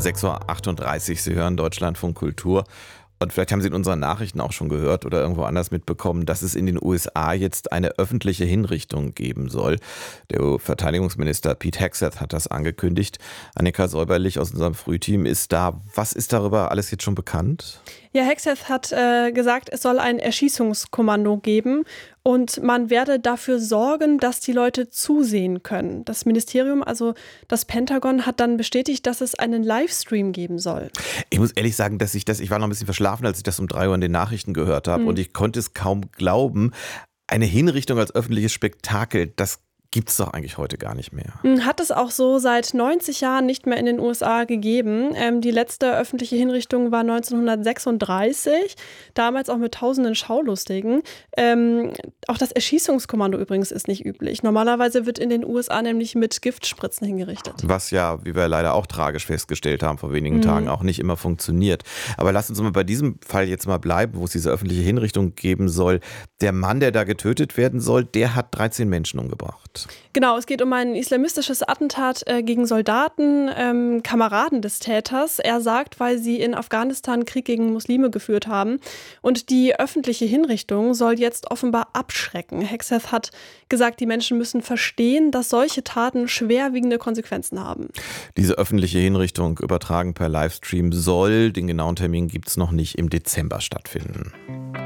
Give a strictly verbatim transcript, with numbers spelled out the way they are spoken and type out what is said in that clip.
sechs Uhr achtunddreißig, Sie hören Deutschlandfunk Kultur. Und vielleicht haben Sie in unseren Nachrichten auch schon gehört oder irgendwo anders mitbekommen, dass es in den U S A jetzt eine öffentliche Hinrichtung geben soll. Der Verteidigungsminister Pete Hegseth hat das angekündigt. Annika Säuberlich aus unserem Frühteam ist da. Was ist darüber alles jetzt schon bekannt? Ja, Hegseth hat äh, gesagt, es soll ein Erschießungskommando geben und man werde dafür sorgen, dass die Leute zusehen können. Das Ministerium, also das Pentagon, hat dann bestätigt, dass es einen Livestream geben soll. Ich muss ehrlich sagen, dass ich das, ich war noch ein bisschen verschlafen, als ich das um drei Uhr in den Nachrichten gehört habe, mhm. und ich konnte es kaum glauben. Eine Hinrichtung als öffentliches Spektakel, das gibt es doch eigentlich heute gar nicht mehr. Hat es auch so seit neunzig Jahren nicht mehr in den U S A gegeben. Ähm, die letzte öffentliche Hinrichtung war neunzehnhundertsechsunddreißig, damals auch mit tausenden Schaulustigen. Ähm, auch das Erschießungskommando übrigens ist nicht üblich. Normalerweise wird in den U S A nämlich mit Giftspritzen hingerichtet. Was ja, wie wir leider auch tragisch festgestellt haben, vor wenigen mhm. Tagen auch nicht immer funktioniert. Aber lasst uns mal bei diesem Fall jetzt mal bleiben, wo es diese öffentliche Hinrichtung geben soll. Der Mann, der da getötet werden soll, der hat dreizehn Menschen umgebracht. Genau, es geht um ein islamistisches Attentat äh, gegen Soldaten, ähm, Kameraden des Täters. Er sagt, weil sie in Afghanistan Krieg gegen Muslime geführt haben. Und die öffentliche Hinrichtung soll jetzt offenbar abschrecken. Hegseth hat gesagt, die Menschen müssen verstehen, dass solche Taten schwerwiegende Konsequenzen haben. Diese öffentliche Hinrichtung, übertragen per Livestream, soll, den genauen Termin gibt es noch nicht, im Dezember stattfinden.